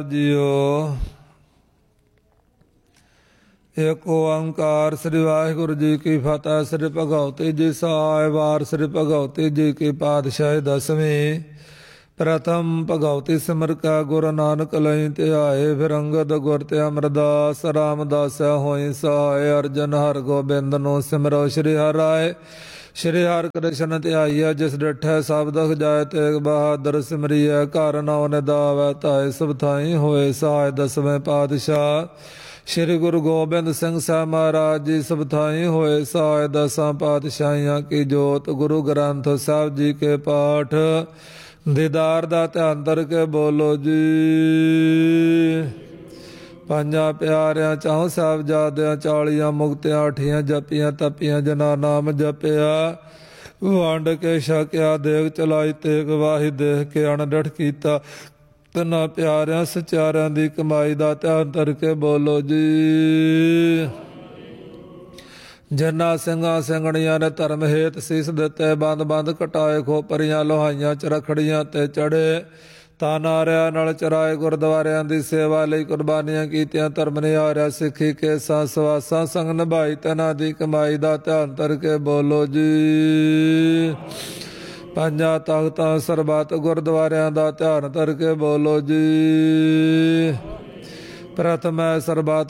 JIO. ਏਕ ਓੰਕਾਰ ਸ੍ਰੀ ਵਾਹਿਗੁਰੂ ਜੀ ਕੀ ਫਤਿਹ। ਸ੍ਰੀ ਭਗਵਤੀ ਜੀ ਸਹਾਇ ਵਾਰ ਸ੍ਰੀ ਭਗਵਤੀ ਜੀ ਕੀ ਪਾਤਸ਼ਾਹੀ ਦਸਵੀਂ। ਪ੍ਰਥਮ ਭਗਵਤੀ ਸਿਮਰ ਕਾ ਗੁਰੂ ਨਾਨਕ ਲਈ ਧਿਆਏ। ਫਿਰ ਅੰਗਦ ਗੁਰ ਤੇ ਅਮਰਦਾਸ ਰਾਮਦਾਸ ਹੋਈ ਸਹਾਇ। ਅਰਜਨ ਹਰ ਗੋਬਿੰਦ ਨੂੰ ਸਿਮਰੋ ਸ੍ਰੀ ਹਰਿ ਰਾਏ। ਸ਼੍ਰੀ ਹਰਿ ਕ੍ਰਿਸ਼ਨ ਧਿਆਈਆ ਜਿਸ ਡਿਠੈ ਸਭ ਦੁਖ ਜਾਏ। ਤੇਗ ਬਹਾਦਰ ਸਿਮਰੀਐ ਘਰ ਨਉ ਨਿਦਾਵੈ ਧਾਇ। ਸਭ ਥਾਈ ਹੋਏ ਸਹਾਇ। ਦਸਵੇਂ ਪਾਤਸ਼ਾਹ ਸ਼੍ਰੀ ਗੁਰੂ ਗੋਬਿੰਦ ਸਿੰਘ ਸਾਹਿਬ ਮਹਾਰਾਜ ਜੀ ਸਭ ਥਾਈ ਹੋਏ ਸਹਾਇ। ਦਸਾਂ ਪਾਤਸ਼ਾਹੀਆਂ ਕੀ ਜੋਤ ਗੁਰੂ ਗ੍ਰੰਥ ਸਾਹਿਬ ਜੀ ਕੇ ਪਾਠ। ਦੀਦਾਰ ਦਾ ਧਿਆਨ ਧਰ ਕੇ ਬੋਲੋ ਜੀ। ਪੰਜਾਂ ਪਿਆਰਿਆਂ ਚੌਂ ਸਾਹਿਬਜ਼ਾਦਿਆਂ 40 ਮੁਕਤਿਆਂ 8 ਜਪੀਆਂ ਤਪੀਆਂ ਜਿਨ੍ਹਾਂ ਨਾਮ ਜਪਿਆ। ਵੰਡ ਕੇ ਛਕਿਆ ਦੇਗ ਚਲਾਈ ਤੇਗ ਵਾਹੀ ਦੇਖ ਕੇ ਅਣਡਿਠ ਕੀਤਾ। ਤਿੰਨਾਂ ਪਿਆਰਿਆਂ ਸਚਿਆਰਿਆਂ ਦੀ ਕਮਾਈ ਦਾ ਧਿਆਨ ਧਰ ਕੇ ਬੋਲੋ ਜੀ। ਜਿਨ੍ਹਾਂ ਸਿੰਘਾਂ ਸਿੰਘਣੀਆਂ ਨੇ ਧਰਮ ਹੇਤ ਸੀਸ ਦਿੱਤੇ। ਬੰਦ ਬੰਦ ਕਟਾਏ ਖੋਪਰੀਆਂ ਲੋਹਾਈਆਂ ਚ ਰਖੜੀਆਂ ਤੇ ਚੜੇ। ਤਾਂ ਨਾਰਿਆਂ ਨਾਲ ਚਰਾਏ ਗੁਰਦੁਆਰਿਆਂ ਦੀ ਸੇਵਾ ਲਈ ਕੁਰਬਾਨੀਆਂ ਕੀਤੀਆਂ। ਧਰਮ ਨਿਹਾਰਿਆ ਸਿੱਖੀ ਕੇਸਾਂ ਸਵਾਸਾਂ ਸੰਗ ਨਿਭਾਈ। ਤਿੰਨਾਂ ਦੀ ਕਮਾਈ ਦਾ ਧਿਆਨ ਧਰ ਕੇ ਬੋਲੋ ਜੀ। ਪੰਜਾਂ ਤਖ਼ਤਾਂ ਸਰਬੱਤ ਗੁਰਦੁਆਰਿਆਂ ਦਾ ਧਿਆਨ ਧਰ ਕੇ ਬੋਲੋ ਜੀ। ਪ੍ਰਥਮ ਹੈ ਸਰਬੱਤ